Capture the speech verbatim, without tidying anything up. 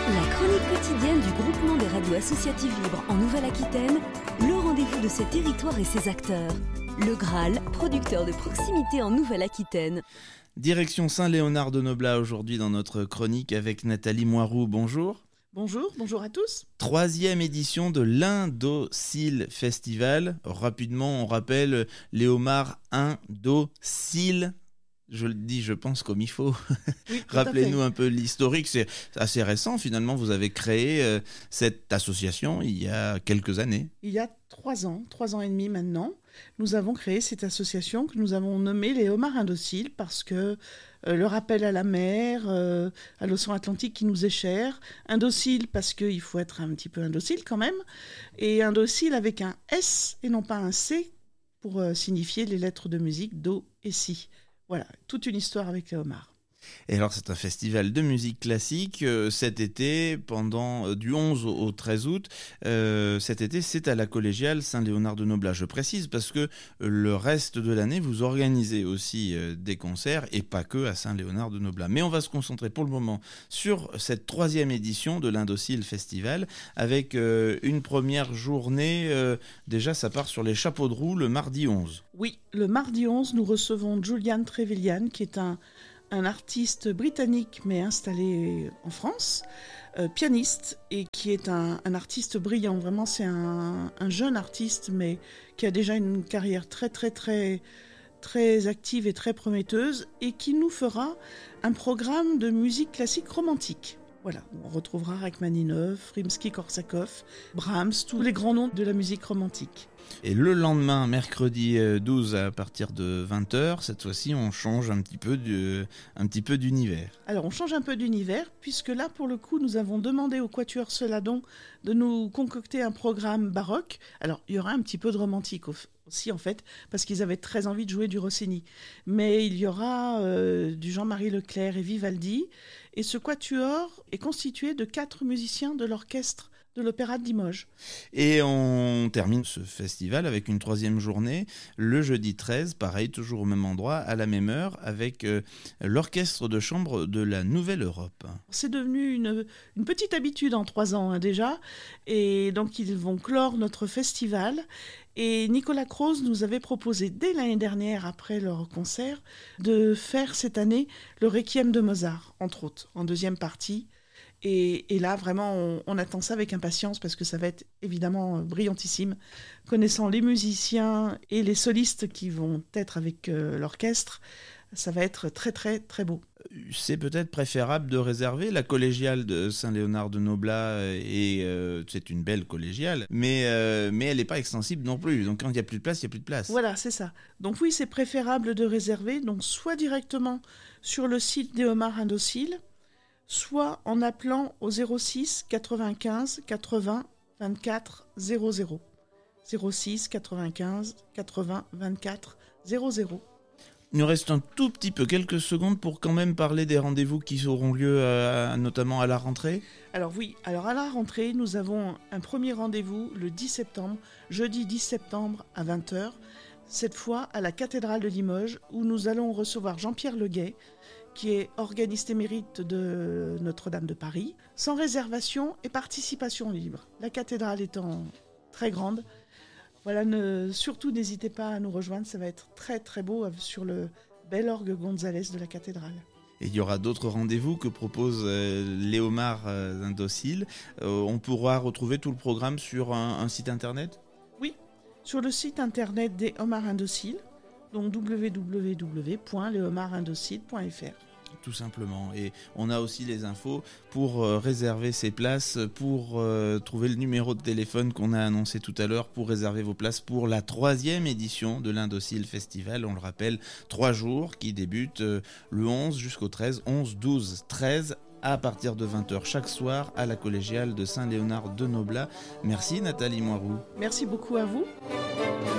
La chronique quotidienne du groupement des radios associatives libres en Nouvelle-Aquitaine, le rendez-vous de ses territoires et ses acteurs. Le Graal, producteur de proximité en Nouvelle-Aquitaine. Direction Saint-Léonard-de-Noblat aujourd'hui dans notre chronique avec Nathalie Moiroux. Bonjour. Bonjour, bonjour à tous. Troisième édition de l'Indocile Festival. Rapidement, on rappelle les homards indociles. Je le dis, je pense, comme il faut. Oui, Rappelez-nous un peu l'historique. C'est assez récent, finalement. Vous avez créé euh, cette association il y a quelques années. Il y a trois ans, trois ans et demi maintenant, nous avons créé cette association que nous avons nommée les homards indociles parce que euh, le rappel à la mer, euh, à l'océan Atlantique qui nous est cher. Indocile parce qu'il faut être un petit peu indocile quand même. Et indocile avec un S et non pas un C pour euh, signifier les lettres de musique Do et Si. Voilà, toute une histoire avec les homards. Et alors, c'est un festival de musique classique euh, cet été, pendant euh, du onze au treize août. Euh, cet été, c'est à la collégiale Saint-Léonard-de-Noblat. Je précise parce que euh, le reste de l'année, vous organisez aussi euh, des concerts et pas que à Saint-Léonard-de-Noblat. Mais on va se concentrer pour le moment sur cette troisième édition de l'Indocile Festival avec euh, une première journée. Euh, déjà, ça part sur les chapeaux de roue le mardi onze. Oui, le mardi onze, nous recevons Julian Trevelyan qui est un un artiste britannique mais installé en France, euh, pianiste et qui est un, un artiste brillant. Vraiment, c'est un, un jeune artiste mais qui a déjà une carrière très très très très active et très prometteuse et qui nous fera un programme de musique classique romantique. Voilà, on retrouvera Rachmaninov, Rimsky-Korsakov, Brahms, tous les grands noms de la musique romantique. Et le lendemain, mercredi douze, à partir de vingt heures, cette fois-ci, on change un petit peu, de, un petit peu d'univers. Alors, on change un peu d'univers, puisque là, pour le coup, nous avons demandé au Quatuor Celadon de nous concocter un programme baroque. Alors, il y aura un petit peu de romantique aussi, en fait, parce qu'ils avaient très envie de jouer du Rossini. Mais il y aura euh, du Jean-Marie Leclerc et Vivaldi. Et ce quatuor est constitué de quatre musiciens de l'orchestre de l'Opéra de Limoges. Et on termine ce festival avec une troisième journée, le jeudi treize, pareil, toujours au même endroit, à la même heure, avec euh, l'orchestre de chambre de la Nouvelle-Europe. C'est devenu une, une petite habitude en trois ans hein, déjà, et donc ils vont clore notre festival. Et Nicolas Croze nous avait proposé dès l'année dernière, après leur concert, de faire cette année le Requiem de Mozart, entre autres, en deuxième partie. Et, et là, vraiment, on, on attend ça avec impatience parce que ça va être évidemment brillantissime. Connaissant les musiciens et les solistes qui vont être avec euh, l'orchestre, ça va être très, très, très beau. C'est peut-être préférable de réserver la collégiale de Saint-Léonard-de-Noblat et euh, c'est une belle collégiale, mais, euh, mais elle n'est pas extensible non plus. Donc quand il n'y a plus de place, il n'y a plus de place. Voilà, c'est ça. Donc oui, c'est préférable de réserver, donc soit directement sur le site des homards indociles, soit en appelant au zéro six quatre-vingt-quinze quatre-vingts vingt-quatre zéro zéro. zéro six quatre-vingt-quinze quatre-vingts vingt-quatre zéro zéro. Il nous reste un tout petit peu, quelques secondes pour quand même parler des rendez-vous qui auront lieu euh, notamment à la rentrée. Alors oui, alors à la rentrée, nous avons un premier rendez-vous le dix septembre, jeudi dix septembre à vingt heures, cette fois à la cathédrale de Limoges, où nous allons recevoir Jean-Pierre Leguet, qui est organiste émérite de Notre-Dame de Paris, sans réservation et participation libre. La cathédrale étant très grande, voilà, ne, surtout n'hésitez pas à nous rejoindre, ça va être très très beau sur le bel orgue Gonzalez de la cathédrale. Et il y aura d'autres rendez-vous que propose euh, les homards euh, indociles. Euh, on pourra retrouver tout le programme sur un, un site internet ? Oui, sur le site internet des homards indociles, donc w w w point les homards indociles point f r. Tout simplement. Et on a aussi les infos pour euh, réserver ses places, pour euh, trouver le numéro de téléphone qu'on a annoncé tout à l'heure pour réserver vos places pour la troisième édition de l'Indocile Festival. On le rappelle, trois jours qui débutent euh, le onze jusqu'au treize, onze, douze, treize à partir de vingt heures chaque soir à la collégiale de Saint-Léonard-de-Noblat. Merci Nathalie Moiroux. Merci beaucoup à vous.